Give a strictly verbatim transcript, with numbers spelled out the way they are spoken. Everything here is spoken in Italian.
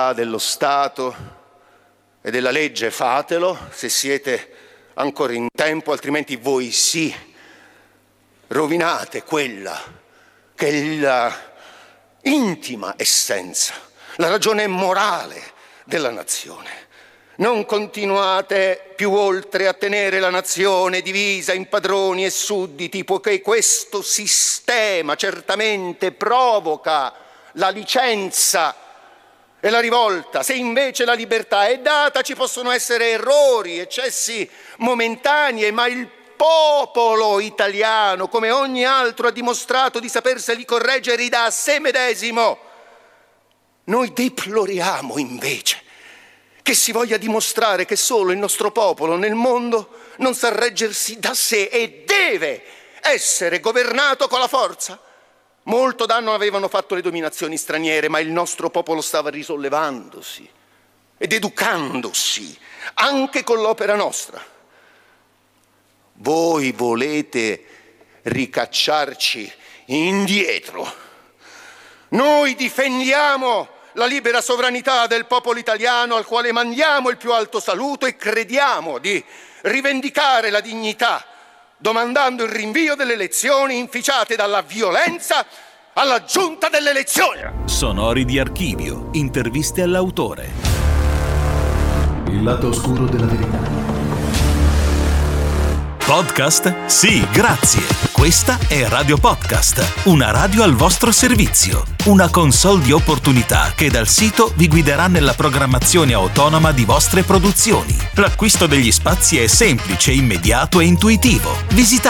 volontà dello Stato e della legge fatelo, se siete ancora in tempo, altrimenti voi sì, rovinate quella che è la intima essenza, la ragione morale della nazione. Non continuate più oltre a tenere la nazione divisa in padroni e sudditi, poiché questo sistema certamente provoca la licenza e la rivolta. Se invece la libertà è data, ci possono essere errori, eccessi momentanei, ma il popolo italiano, come ogni altro, ha dimostrato di saperseli correggere da sé medesimo. Noi deploriamo invece che si voglia dimostrare che solo il nostro popolo nel mondo non sa reggersi da sé e deve essere governato con la forza. Molto danno avevano fatto le dominazioni straniere, ma il nostro popolo stava risollevandosi ed educandosi anche con l'opera nostra. Voi volete ricacciarci indietro. Noi difendiamo la libera sovranità del popolo italiano, al quale mandiamo il più alto saluto, e crediamo di rivendicare la dignità, domandando il rinvio delle elezioni inficiate dalla violenza alla giunta delle elezioni. Sonori di archivio, interviste all'autore. Il lato oscuro della verità. Podcast? Sì, grazie. Questa è Radio Podcast, una radio al vostro servizio, una console di opportunità che dal sito vi guiderà nella programmazione autonoma di vostre produzioni. L'acquisto degli spazi è semplice, immediato e intuitivo. Visitate